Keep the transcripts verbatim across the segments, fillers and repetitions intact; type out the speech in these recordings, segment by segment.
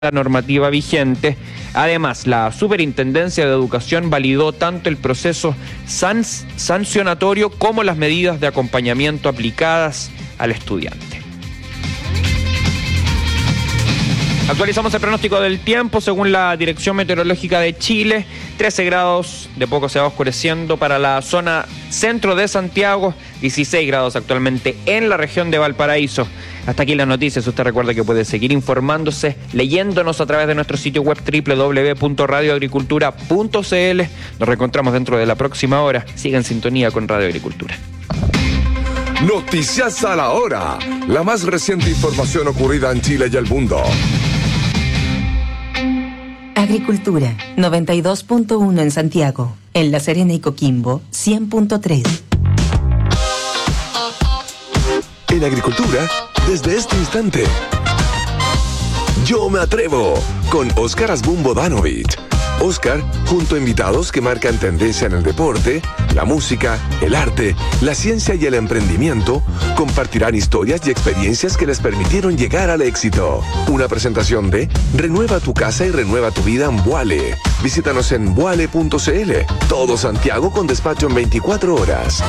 la normativa vigente. Además, la Superintendencia de Educación validó tanto el proceso san- sancionatorio como las medidas de acompañamiento aplicadas al estudiante. Actualizamos el pronóstico del tiempo según la Dirección Meteorológica de Chile. trece grados, de poco se va oscureciendo para la zona centro de Santiago, dieciséis grados actualmente en la región de Valparaíso. Hasta aquí las noticias. Usted recuerda que puede seguir informándose, leyéndonos a través de nuestro sitio web doble u doble u doble u punto radio agricultura punto c l. Nos reencontramos dentro de la próxima hora. Siga en sintonía con Radio Agricultura. Noticias a la hora. La más reciente información ocurrida en Chile y el mundo. Agricultura, noventa y dos punto uno en Santiago. En La Serena y Coquimbo, cien punto tres. En Agricultura, desde este instante, Yo Me Atrevo, con Óscar Asbun Bodanovich. Óscar, junto a invitados que marcan tendencia en el deporte, la música, el arte, la ciencia y el emprendimiento, compartirán historias y experiencias que les permitieron llegar al éxito. Una presentación de Renueva tu casa y renueva tu vida en Vuale. Visítanos en vuale punto c l. Todo Santiago con despacho en veinticuatro horas.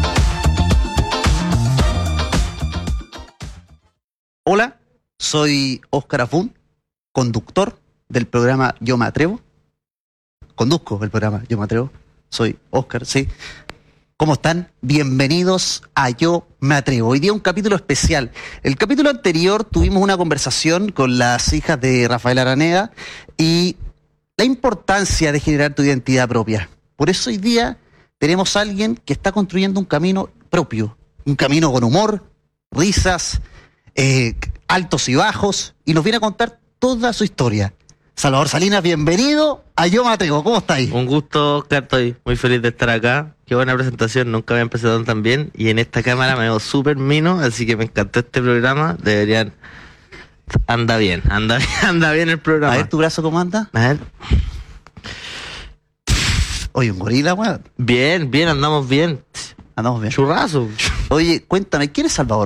Hola, soy Óscar Asbun, conductor del programa Yo Me Atrevo. Conduzco el programa Yo Me Atrevo. Soy Óscar, sí. ¿Cómo están? Bienvenidos a Yo Me Atrevo. Hoy día un capítulo especial. El capítulo anterior tuvimos una conversación con las hijas de Rafael Araneda y la importancia de generar tu identidad propia. Por eso hoy día tenemos a alguien que está construyendo un camino propio. Un camino con humor, risas, eh, altos y bajos, y nos viene a contar toda su historia. Salvador Salinas, bienvenido a Yo Me Atrevo. ¿Cómo estáis? Un gusto, Oscar. Estoy muy feliz de estar acá. Qué buena presentación. Nunca me han presentado tan bien. Y en esta cámara me veo súper mino, así que me encantó este programa. Deberían... Anda bien, anda, anda bien el programa. A ver, ¿tu brazo cómo anda? A ver. Oye, un gorila, weón. Bien, bien, andamos bien. Andamos bien. Churrazo. Oye, cuéntame, ¿quién es Salvador?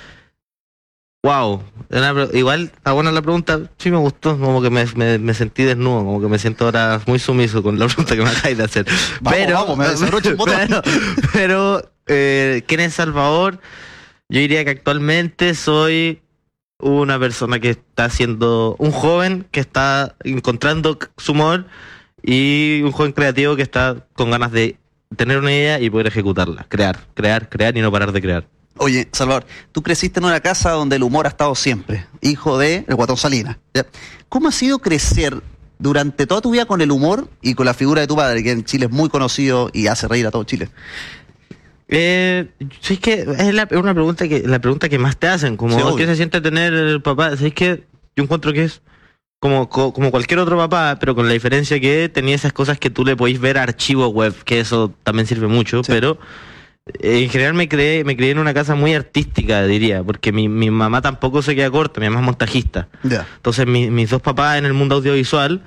Wow, igual está buena la pregunta, sí me gustó, como que me, me, me sentí desnudo, como que me siento ahora muy sumiso con la pregunta que me acabáis de hacer. Vamos, pero, vamos, me desabrocho un botón. pero, pero eh, ¿quién es Salvador? Yo diría que actualmente soy una persona que está siendo un joven que está encontrando su humor y un joven creativo que está con ganas de tener una idea y poder ejecutarla, crear, crear, crear y no parar de crear. Oye, Salvador, tú creciste en una casa donde el humor ha estado siempre, hijo de el Guatón Salinas, ¿ya? ¿Cómo ha sido crecer durante toda tu vida con el humor y con la figura de tu padre, que en Chile es muy conocido y hace reír a todo Chile? Eh, sí, es que es la, una pregunta que la pregunta que más te hacen, como Sí, ¿qué se siente tener el papá? ¿Sabes qué? Yo encuentro que es como, co, como cualquier otro papá, pero con la diferencia que tenía esas cosas que tú le podís ver a archivo web, que eso también sirve mucho, sí. Pero en general me creé, me crié en una casa muy artística, diría, porque mi, mi mamá tampoco se queda corta, mi mamá es montajista. Yeah. Entonces mi, mis dos papás en el mundo audiovisual,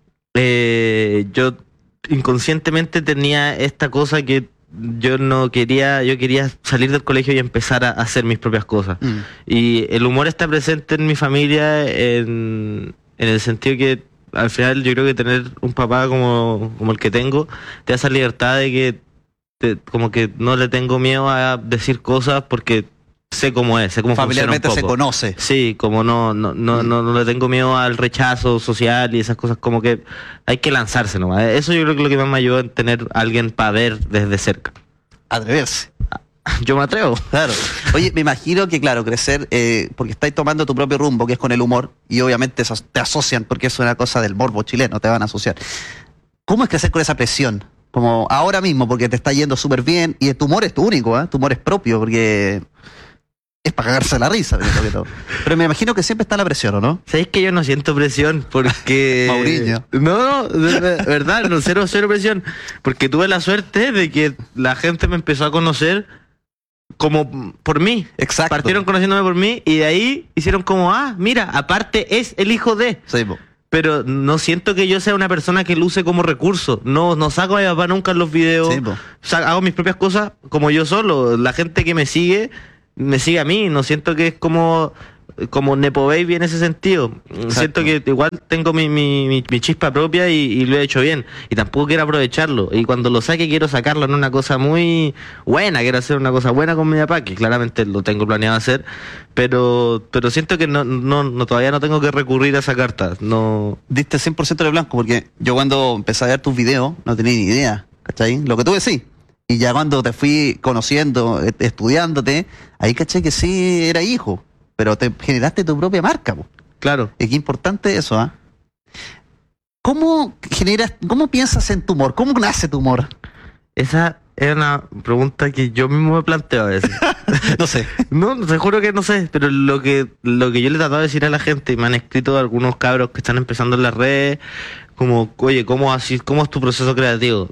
eh, yo inconscientemente tenía esta cosa que yo no quería, yo quería salir del colegio y empezar a hacer mis propias cosas. Mm. Y el humor está presente en mi familia en, en el sentido que al final yo creo que tener un papá como, como el que tengo te da esa libertad de que Te, como que no le tengo miedo a decir cosas porque sé cómo es, sé cómo familiarmente funciona un poco. Se conoce. Sí, como no no no, mm. no no le tengo miedo al rechazo social y esas cosas, como que hay que lanzarse nomás. Eso yo creo que es lo que más me ayudó en tener a alguien para ver desde cerca. Atreverse. Yo me atrevo. Claro. Oye, me imagino que, claro, crecer, eh, porque estáis tomando tu propio rumbo, que es con el humor, y obviamente te asocian, porque es una cosa del morbo chileno, te van a asociar. ¿Cómo es crecer con esa presión? Como ahora mismo, porque te está yendo súper bien, y tu humor es tu único, ¿eh? Tu humor es propio, porque es para cagarse la risa. Todo. Pero me imagino que siempre está la presión, ¿o no? ¿Sabes que yo no siento presión? Porque... Mauriño. No, no, de verdad, no, cero, cero presión. Porque tuve la suerte de que la gente me empezó a conocer como por mí. Exacto. Partieron conociéndome por mí, y de ahí hicieron como, ah, mira, aparte es el hijo de... Sí, po. Pero no siento que yo sea una persona que luce como recurso. No, no saco a mi papá nunca en los videos. Sí, o sea, hago mis propias cosas como yo solo. La gente que me sigue, me sigue a mí. No siento que es como como Nepo Baby en ese sentido. Exacto. Siento que igual tengo mi, mi, mi, mi chispa propia y, y lo he hecho bien. Y tampoco quiero aprovecharlo. Y cuando lo saque quiero sacarlo en una cosa muy buena. Quiero hacer una cosa buena con mi papá, que claramente lo tengo planeado hacer. Pero pero siento que no, no, no todavía no tengo que recurrir a esa carta. No. Diste cien por ciento de blanco, porque yo cuando empecé a ver tus videos no tenía ni idea, ¿cachai? Lo que tú decís. Y ya cuando te fui conociendo, estudiándote, ahí caché que sí era hijo, pero te generaste tu propia marca, po. Claro. Y qué importante eso, ¿ah? ¿eh? ¿Cómo generas, cómo piensas en tu humor? ¿Cómo nace tu humor? Esa es una pregunta que yo mismo me planteo a veces. No sé. No, te juro que no sé, pero lo que lo que yo le he tratado de decir a la gente, y me han escrito algunos cabros que están empezando en las redes, como, oye, ¿cómo así, cómo es tu proceso creativo?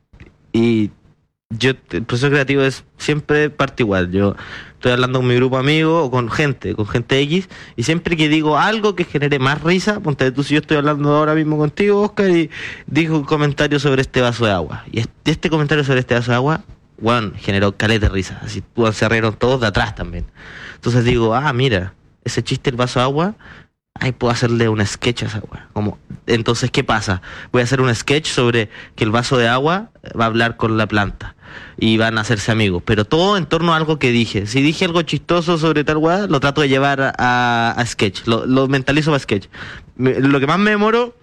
Y yo, el proceso creativo es siempre parte igual. Yo estoy hablando con mi grupo de amigos o con gente, con gente X, y siempre que digo algo que genere más risa, ponte tú, si yo estoy hablando ahora mismo contigo, Oscar, y digo un comentario sobre este vaso de agua, y este, este comentario sobre este vaso de agua, bueno, generó caleta de risa, así bueno, se rieron todos de atrás también. Entonces digo, ah, mira, ese chiste del vaso de agua, ay, puedo hacerle un sketch a esa agua. Como, entonces, ¿qué pasa? Voy a hacer un sketch sobre que el vaso de agua va a hablar con la planta y van a hacerse amigos, pero todo en torno a algo que dije. Si dije algo chistoso sobre tal weá, lo trato de llevar a, a sketch, lo, lo mentalizo para sketch. Me, lo que más me demoro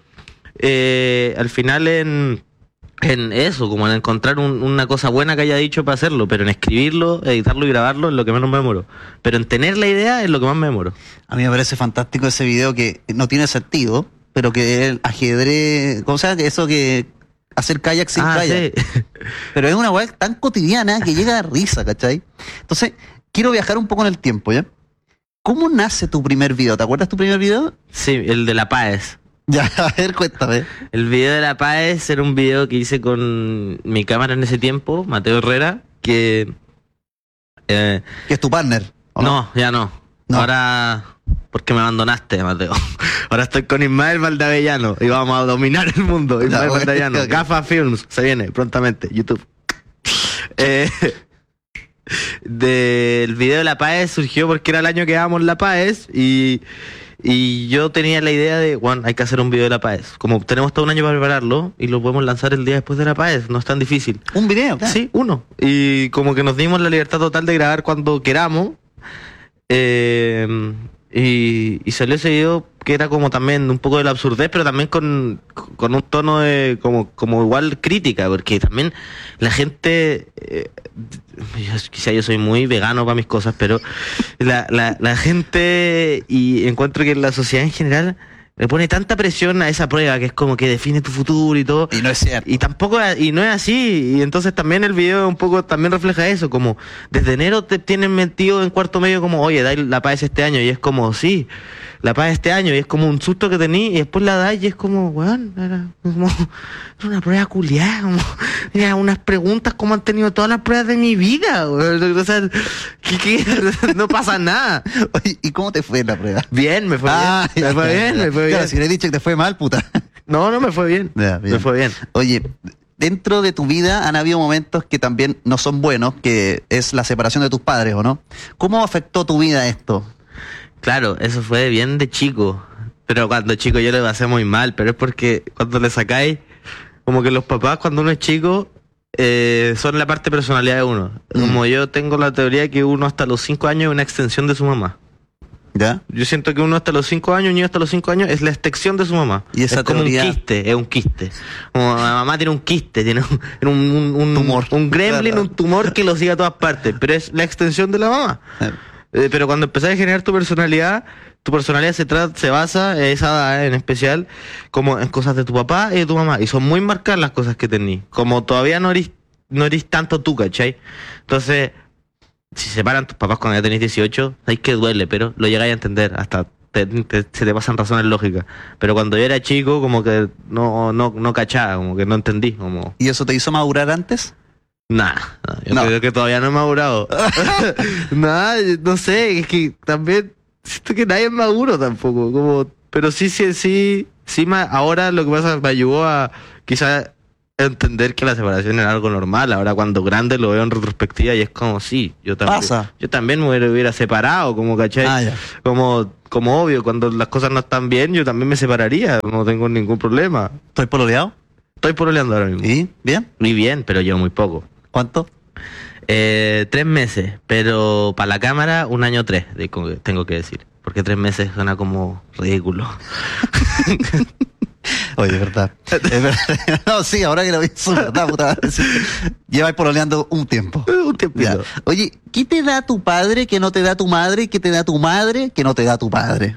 eh, al final en, en eso, como en encontrar un, una cosa buena que haya dicho para hacerlo, pero en escribirlo, editarlo y grabarlo es lo que menos me demoro. Pero en tener la idea es lo que más me demoro. A mí me parece fantástico ese video que no tiene sentido, pero que el ajedrez, ¿cómo se llama? Eso que hacer kayak sin ah, kayak. Sí. Pero es una weá tan cotidiana que llega a risa, ¿cachai? Entonces, quiero viajar un poco en el tiempo, ¿ya? ¿Cómo nace tu primer video? ¿Te acuerdas tu primer video? Sí, el de La Paz. Ya, a ver, cuéntame. El video de La Paz era un video que hice con mi cámara en ese tiempo, Mateo Herrera, que... Eh, ¿Que es tu partner? No, no, ya no. no. Ahora... Porque me abandonaste, Mateo. Ahora estoy con Ismael Valdavellano y vamos a dominar el mundo. Ismael no, Valdavellano. Okay. Gafa Films, se viene prontamente, YouTube. eh, del video de La Paz surgió porque era el año que dábamos La Paz y, y yo tenía la idea de, bueno, hay que hacer un video de La Paz. Como tenemos todo un año para prepararlo y lo podemos lanzar el día después de La Paz, no es tan difícil. ¿Un video? Claro. Sí, uno. Y como que nos dimos la libertad total de grabar cuando queramos. Eh... Y, y salió ese video que era como también un poco de la absurdez, pero también con, con un tono de como, como igual crítica, porque también la gente, eh, yo, quizá yo soy muy vegano para mis cosas, pero la, la, la gente, y encuentro que la sociedad en general le pone tanta presión a esa prueba que es como que define tu futuro y todo. Y no es cierto. Y tampoco, y no es así. Y entonces también el video un poco también refleja eso, como desde enero te tienen metido en cuarto medio como, oye, dai La Paz este año. Y es como, sí, La Paz este año. Y es como un susto que tení y después la dais y es como, weón, era como era una prueba culiada, como, era unas preguntas como han tenido todas las pruebas de mi vida, weón. O sea, ¿qué, qué? No pasa nada. Oye, ¿y cómo te fue la prueba? Bien, me fue ah, bien. Me fue bien, me fue bien. Claro, si le he dicho que te fue mal, puta. No, no me fue bien. Ya, bien. Me fue bien. Oye, dentro de tu vida han habido momentos que también no son buenos, que es la separación de tus padres, ¿o no? ¿Cómo afectó tu vida esto? Claro, eso fue bien de chico. Pero cuando chico yo le pasé muy mal, pero es porque cuando le sacáis, como que los papás cuando uno es chico, eh, son la parte de personalidad de uno. Como mm. yo tengo la teoría que uno hasta los cinco años es una extensión de su mamá. ¿Ya? Yo siento que uno hasta los cinco años, un niño hasta los cinco años es la extensión de su mamá. ¿Y esa es como teoría? Un quiste, es un quiste. Como la mamá tiene un quiste, tiene un, un, un, un tumor, un gremlin, claro. Un tumor que lo sigue a todas partes, pero es la extensión de la mamá. Eh. Eh, pero cuando empezás a generar tu personalidad, tu personalidad se trata, se basa, esa en especial, como en cosas de tu papá y de tu mamá. Y son muy marcadas las cosas que tenés. Como todavía no eres, no eres tanto tú, ¿cachai? Entonces, si se separan tus papás cuando ya tenés dieciocho, sabes que duele, pero lo llegáis a entender, hasta te, te, se te pasan razones lógicas. Pero cuando yo era chico, como que no, no, no cachaba, como que no entendí. Como... ¿Y eso te hizo madurar antes? Nah, yo no. creo que todavía no he madurado. Nah, no sé, es que también siento que nadie es maduro tampoco, como, pero sí, sí, sí, sí, ma, ahora lo que pasa me ayudó a quizás entender que la separación era algo normal. Ahora cuando grande lo veo en retrospectiva y es como, sí, yo también, Pasa. yo también me hubiera, hubiera separado, como, ¿cachai? Ah, ya. Como, como obvio, cuando las cosas no están bien, yo también me separaría, no tengo ningún problema. ¿Estoy pololeado? Estoy pololeando ahora mismo. ¿Y? ¿Bien? Muy bien, pero llevo muy poco. ¿Cuánto? Eh, tres meses, pero para la cámara un año tres, de- tengo que decir. Porque tres meses suena como ridículo. Oye, es verdad. Es verdad. No, sí, ahora que lo pienso, es verdad, puta madre. Sí. Llevas pololeando un tiempo. Un tiempito. Ya. Oye, ¿qué te da tu padre que no te da tu madre? ¿Qué te da tu madre que no te da tu padre?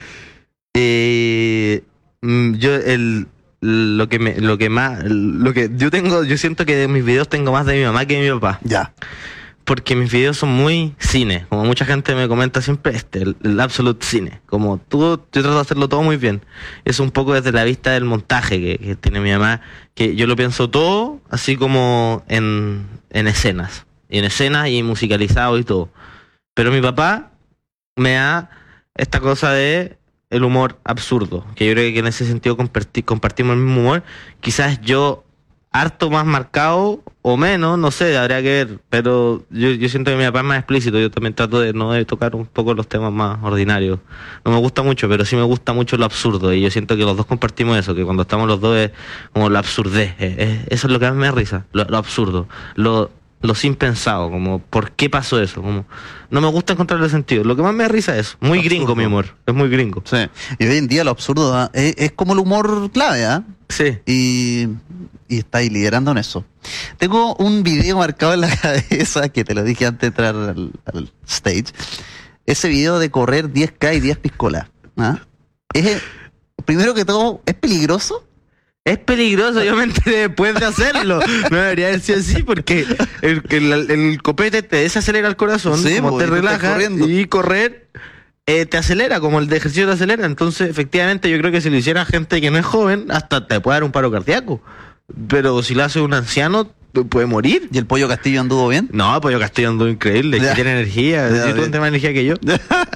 Eh, mm, yo el lo que me lo que más lo que yo tengo yo siento que de mis videos tengo más de mi mamá que de mi papá, Ya. porque mis videos son muy cine, como mucha gente me comenta siempre, este el, el absolute cine, como tú, yo trato de hacerlo todo muy bien. Es un poco desde la vista del montaje que, que tiene mi mamá, que yo lo pienso todo así como en en escenas y en escenas y musicalizado y todo. Pero mi papá me da esta cosa de el humor absurdo, que yo creo que en ese sentido comparti- compartimos el mismo humor. Quizás yo harto más marcado o menos, no sé, habría que ver, pero yo, yo siento que mi papá es más explícito. Yo también trato de no de tocar un poco los temas más ordinarios. No me gusta mucho, pero sí me gusta mucho lo absurdo, y yo siento que los dos compartimos eso, que cuando estamos los dos es como la absurdez, es- es- eso es lo que más me da risa, lo, lo absurdo, lo lo sin pensado, como ¿por qué pasó eso? Como no me gusta encontrarle sentido. Lo que más me da risa es muy Absurdo. gringo mi humor, es muy gringo. Sí. Y hoy en día lo absurdo ¿ah? es, es como el humor clave, ¿ah? Sí. Y, y estáis liderando en eso. Tengo un video marcado en la cabeza que te lo dije antes de entrar al, al stage. Ese video de correr diez K y diez piscolas. ¿Ah? Es, primero que todo, ¿es peligroso? Es peligroso, yo me enteré después de hacerlo. No debería haber sido así, porque el, el, el copete te desacelera el corazón, Sí, como porque te tú estás relaja, corriendo. y correr eh, te acelera, como el de ejercicio te acelera. Entonces, efectivamente, yo creo que si lo hiciera gente que no es joven, hasta te puede dar un paro cardíaco. Pero si lo hace un anciano, puede morir. ¿Y el Pollo Castillo anduvo bien? No, pues yo Castillo ando increíble, Ya. que tiene energía. Ya, Yo tengo bien. más energía que yo.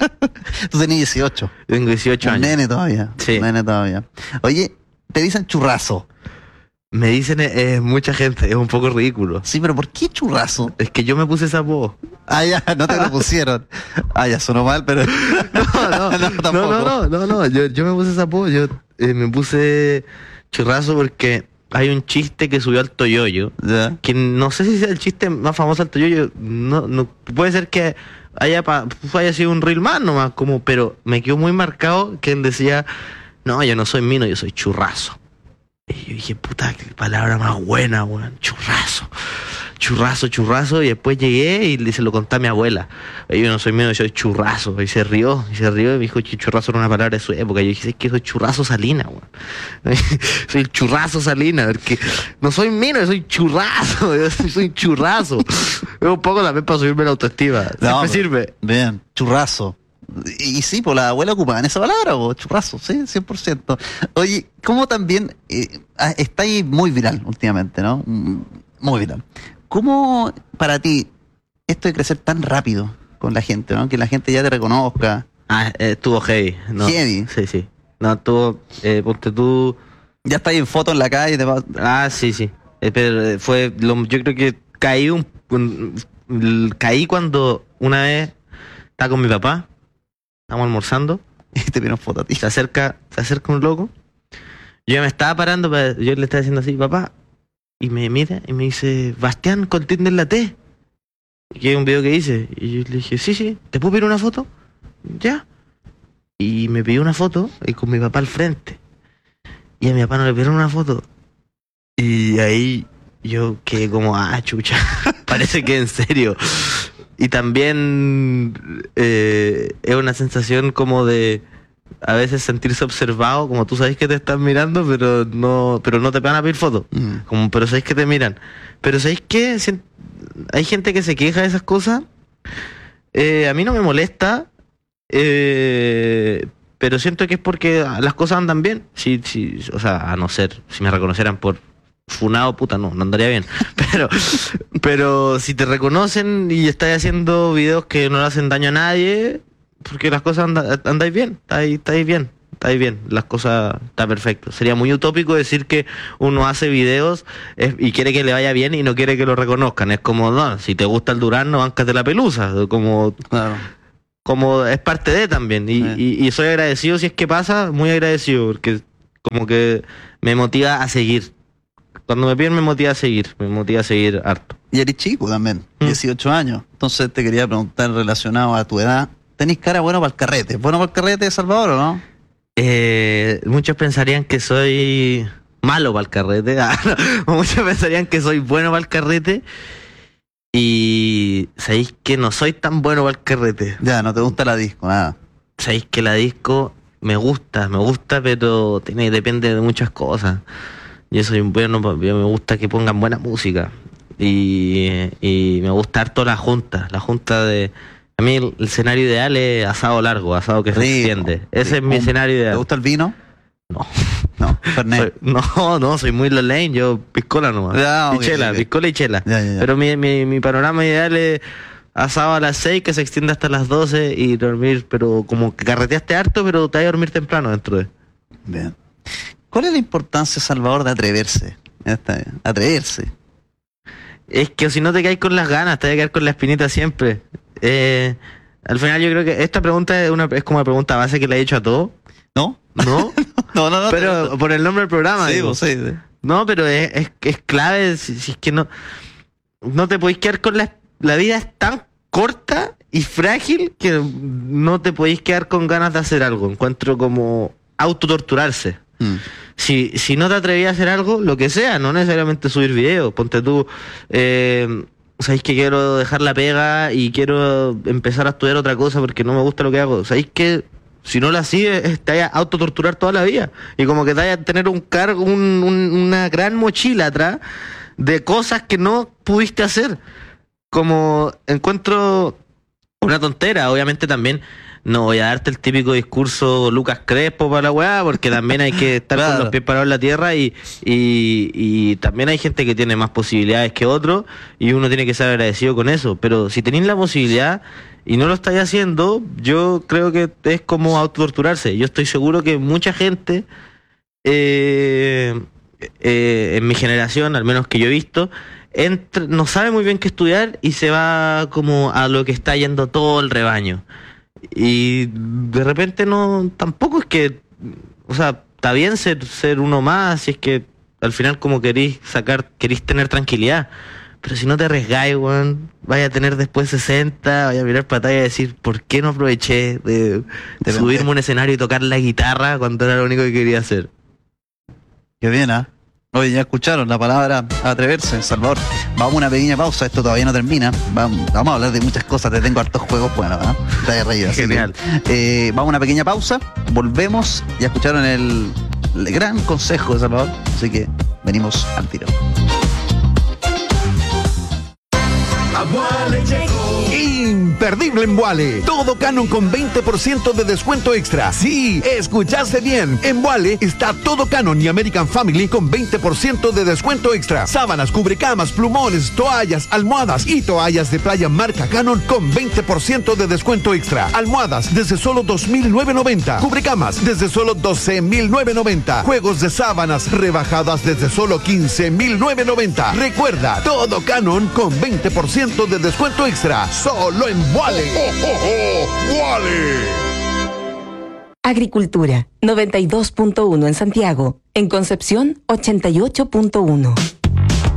Tú tenías dieciocho. Tengo dieciocho Un años. nene todavía. Sí. Un nene todavía. Oye, te dicen churrazo. Me dicen eh, eh, mucha gente, es un poco ridículo. Sí, pero ¿por qué churrazo? Es que yo me puse esa voz. Ah, ya, no te lo pusieron. Ah, ya, sonó mal, pero... No, no, no, tampoco. no, no, no, no, yo, yo me puse esa voz, yo eh, me puse churrazo porque hay un chiste que subió al Toyoyo, Ya. que no sé si sea el chiste más famoso al Toyoyo, no, no, puede ser que haya, pa- haya sido un reel más nomás, como, pero me quedó muy marcado que él decía, no, yo no soy mino, yo soy churrazo. Y yo dije, puta, qué palabra más buena, weón, churrazo. Churrazo, churrazo, y después llegué y le- se lo conté a mi abuela. Y yo no soy mío, yo soy churrazo. Y se rió, y se rió y me dijo que churrazo era una palabra de su época. Y yo dije, es que soy churrazo Salina, weón. Soy churrazo Salina, porque no soy mino, yo soy churrazo, yo soy churrazo. Es un poco también para subirme la autoestima. Siempre No, sirve. Bien, churrazo. Y, y sí, pues la abuela ocupaban esa palabra, po, churrazo, sí, cien por ciento. Oye, ¿cómo también eh, ah, está ahí muy viral últimamente, ¿no? Mm, Muy viral. ¿Cómo para ti esto de crecer tan rápido con la gente, ¿no? Que la gente ya te reconozca. Ah, eh, estuvo heavy. No. Heavy. Sí, sí. No, estuvo, eh, ponte tú... Ya está ahí en foto en la calle. Te va- Ah, sí, sí. Eh, pero eh, fue, lo- yo creo que caí un, un- l- caí cuando una vez estaba con mi papá, estábamos almorzando, Y te pidieron foto a ti. se acerca, se acerca un loco, yo ya me estaba parando, pa- yo le estaba diciendo así, papá, y me mira y me dice, Bastián, con Tinder la T. Que es un video que hice. Y yo le dije, sí, sí, ¿te puedo pedir una foto? Ya. Y me pidió una foto y con mi papá al frente. Y a mi papá no le pidieron una foto. Y ahí yo quedé como, ah, chucha, parece que en serio. Y también eh, es una sensación como de a veces sentirse observado, como tú sabes que te están mirando, pero no pero no te van a pedir fotos. Mm. Como, pero sabéis que te miran. Pero sabéis que Sien- hay gente que se queja de esas cosas. Eh, a mí no me molesta, eh, pero siento que es porque las cosas andan bien. Si, si, o sea, a no ser, si me reconocieran por funado, puta, no, no andaría bien. Pero, pero si te reconocen y estás haciendo videos que no le hacen daño a nadie, porque las cosas anda- andáis bien, estáis, estáis bien. está bien, las cosas está perfecto. Sería muy utópico decir que uno hace videos es, y quiere que le vaya bien y no quiere que lo reconozcan. Es como, no, si te gusta el Durán, báncate la pelusa. Como, Claro. como es parte de también. Y, Sí. y, y soy agradecido si es que pasa, muy agradecido, porque como que me motiva a seguir. Cuando me piden me motiva a seguir, me motiva a seguir harto. Y eres chico también, Mm. dieciocho años. Entonces te quería preguntar relacionado a tu edad. ¿Tenés cara bueno para el carrete? ¿Bueno para el carrete, Salvador, o no? Eh, muchos pensarían que soy malo para el carrete. Ah, no. Muchos pensarían que soy bueno para el carrete. Y sabéis que no soy tan bueno para el carrete. Ya, no te gusta la disco, nada. Sabéis que la disco me gusta, me gusta, pero tiene, depende de muchas cosas. Yo soy bueno, pa- yo me gusta que pongan buena música. Y, y me gusta harto la junta, la junta de... A mí el, el escenario ideal es asado largo, asado que se Rico, extiende. Ese es mi rico. escenario ¿Te ideal. gusta el vino? No. No, Fernet. Soy- no, no, soy muy lane, yo piscola nomás. Ah, y ok, chela, ok. piscola y chela. Ya, ya, ya. Pero mi, mi, mi panorama ideal es asado a las seis, que se extiende hasta las doce y dormir, pero como que carreteaste harto, pero te vas a dormir temprano dentro de... Bien. ¿Cuál es la importancia, Salvador, de atreverse? Ya está, atreverse. Es que si no te caes con las ganas, te vas a quedar con la espinita siempre. Eh, al final yo creo que esta pregunta es, una, es como una pregunta base que le he hecho a todos, ¿No? ¿no? No, no, no. Pero por el nombre del programa. sí, digo. vos, sí, sí. No, pero es, es, es clave, si, si es que no, no te podéis quedar con la... La vida es tan corta y frágil que no te podéis quedar con ganas de hacer algo. Encuentro como autotorturarse. Mm. Si, si no te atrevías a hacer algo, lo que sea, no necesariamente subir videos. Ponte tú, eh, sabéis que quiero dejar la pega y quiero empezar a estudiar otra cosa porque no me gusta lo que hago. Sabéis que si no lo hacías, te vayas a autotorturar toda la vida. Y como que te vayas a tener un cargo, un- un- una gran mochila atrás de cosas que no pudiste hacer. Como encuentro una tontera, obviamente también no voy a darte el típico discurso Lucas Crespo para la weá, porque también hay que estar Claro. con los pies parados en la tierra y, y, y también hay gente que tiene más posibilidades que otros y uno tiene que ser agradecido con eso. Pero si tenéis la posibilidad y no lo estáis haciendo, yo creo que es como autotorturarse. Yo estoy seguro que mucha gente eh, eh, en mi generación, al menos que yo he visto, entra- no sabe muy bien qué estudiar y se va como a lo que está yendo todo el rebaño. Y de repente no, tampoco es que, o sea, está bien ser, ser uno más, si es que al final como queréis sacar, queréis tener tranquilidad. Pero si no te arriesgáis, weón, vaya a tener después sesenta, vaya a mirar para atrás y a decir, ¿por qué no aproveché de, de subirme a un escenario y tocar la guitarra cuando era lo único que quería hacer? Qué bien, ¿ah? Oye, ya escucharon la palabra atreverse, Salvador. Vamos a una pequeña pausa, esto todavía no termina. Vamos, vamos a hablar de muchas cosas, te tengo hartos juegos buenos, ¿ah? Te vas a reír, así Genial. que, eh, vamos a una pequeña pausa, volvemos, ya escucharon el, el gran consejo de Salvador, así que venimos al tiro. Imperdible en Vuale. Todo Canon con veinte por ciento de descuento extra. Sí, escuchaste bien. En Vuale está todo Canon y American Family con veinte por ciento de descuento extra. Sábanas, cubrecamas, plumones, toallas, almohadas y toallas de playa marca Canon con veinte por ciento de descuento extra. Almohadas desde solo dos mil novecientos noventa. Cubrecamas desde solo doce mil novecientos noventa. Juegos de sábanas rebajadas desde solo quince mil novecientos noventa. Recuerda, todo Canon con veinte por ciento de descuento extra. Solo en Vuale. Agricultura, noventa y dos punto uno en Santiago. En Concepción, ochenta y ocho punto uno.